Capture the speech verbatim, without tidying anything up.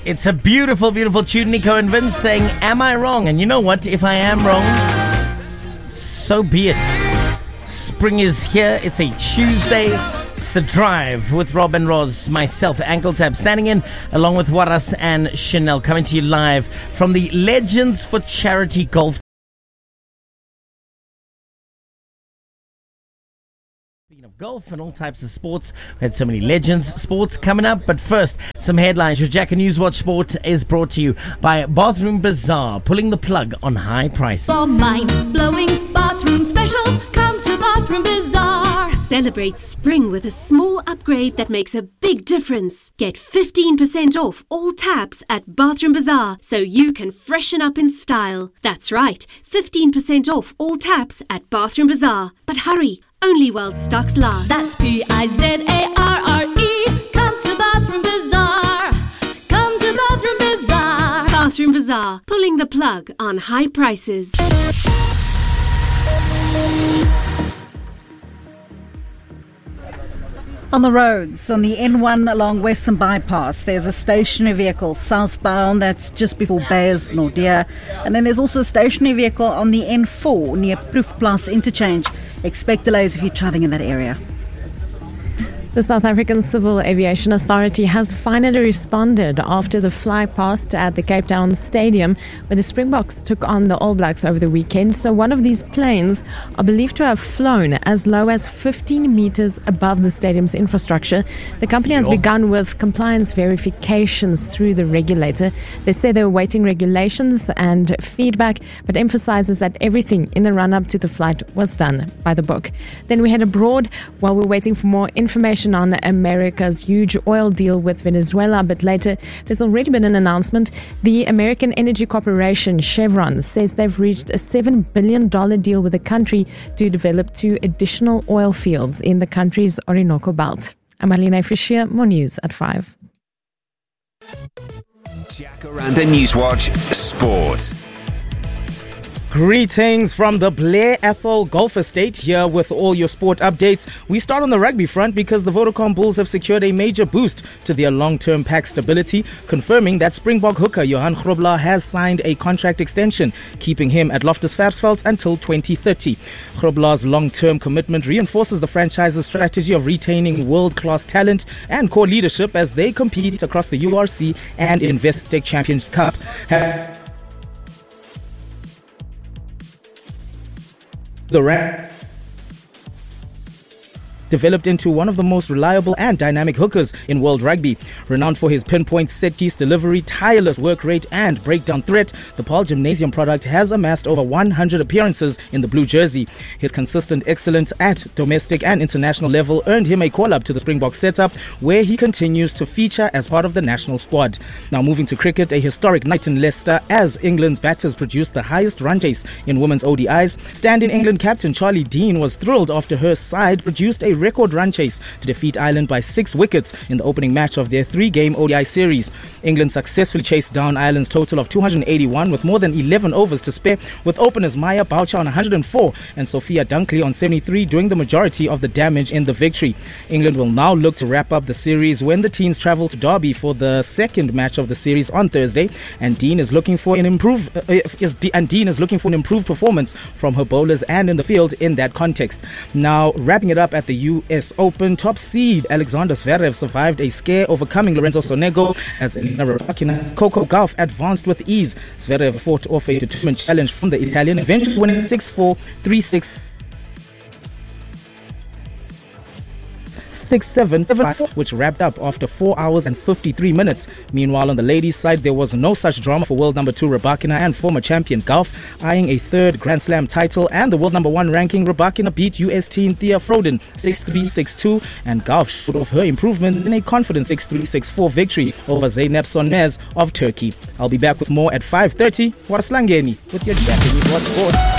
It's a beautiful, beautiful tune. Nico and Vince saying, am I wrong? And you know what? If I am wrong, so be it. Spring is here. It's a Tuesday. It's The Drive with Rob and Roz, myself, Ankle Tab, standing in along with Waras and Chanel, coming to you live from the Legends for Charity Golf. Of golf and all types of sports. We had so many legends sports coming up, but first, some headlines. Your Jack and Newswatch Sport is brought to you by Bathroom Bazaar, pulling the plug on high prices. For mind-blowing bathroom specials, come to Bathroom Bazaar. Celebrate spring with a small upgrade that makes a big difference. Get fifteen percent off all taps at Bathroom Bazaar so you can freshen up in style. That's right, fifteen percent off all taps at Bathroom Bazaar. But hurry, only while stocks last. That's P I Z A R R E. Come to Bathroom Bazaar. Come to Bathroom Bazaar. Bathroom Bazaar, pulling the plug on high prices. On the roads, on the N one along Western Bypass, there's a stationary vehicle southbound that's just before Beyers Nordia. And then there's also a stationary vehicle on the N four near Proefplaas Interchange. Expect delays if you're traveling in that area. The South African Civil Aviation Authority has finally responded after the fly past at the Cape Town Stadium where the Springboks took on the All Blacks over the weekend. So one of these planes are believed to have flown as low as fifteen meters above the stadium's infrastructure. The company has begun with compliance verifications through the regulator. They say they're awaiting regulations and feedback, but emphasizes that everything in the run-up to the flight was done by the book. Then we head abroad while we're waiting for more information on America's huge oil deal with Venezuela, but later there's already been an announcement. The American Energy Corporation, Chevron, says they've reached a seven billion dollars deal with the country to develop two additional oil fields in the country's Orinoco Belt. I'm Marlene Fischer, more news at five. Jacaranda Newswatch Sport. Greetings from the Blair Ethel Golf Estate, here with all your sport updates. We start on the rugby front because the Vodacom Bulls have secured a major boost to their long-term pack stability, confirming that Springbok hooker Johan Grobler has signed a contract extension, keeping him at Loftus Versfeld until twenty thirty. Grobler's long-term commitment reinforces the franchise's strategy of retaining world-class talent and core leadership as they compete across the U R C and Investec Champions Cup. Have The Ram developed into one of the most reliable and dynamic hookers in world rugby. Renowned for his pinpoint set-piece delivery, tireless work rate and breakdown threat, the Paul Gymnasium product has amassed over one hundred appearances in the blue jersey. His consistent excellence at domestic and international level earned him a call-up to the Springbok setup, where he continues to feature as part of the national squad. Now moving to cricket, a historic night in Leicester as England's batters produced the highest run chase in women's O D Is. Stand-in England captain Charlie Dean was thrilled after her side produced a record run chase to defeat Ireland by six wickets in the opening match of their three-game O D I series. England successfully chased down Ireland's total of two hundred eighty-one with more than eleven overs to spare, with openers Maya Boucher on one hundred four and Sophia Dunkley on seventy-three doing the majority of the damage in the victory. England will now look to wrap up the series when the teams travel to Derby for the second match of the series on Thursday, and Dean is looking for an improved uh, is D- and Dean is looking for an improved performance from her bowlers and in the field in that context. Now wrapping it up at the U S Open, top seed Alexander Zverev survived a scare, overcoming Lorenzo Sonego as Elena Rybakina. Coco Gauff advanced with ease. Zverev fought off a determined challenge from the Italian, eventually winning six four, three six, six seven, which wrapped up after four hours and fifty-three minutes. Meanwhile, on the ladies' side, there was no such drama for world number two Rybakina and former champion Gauff, eyeing a third Grand Slam title and the world number one ranking. Rybakina beat U S teen Thea Froden six three, six two, and Gauff showed off her improvement in a confident six three, six four victory over Zeynep Sonmez of Turkey. I'll be back with more at five thirty. Waslangeni with your Japanese Sport.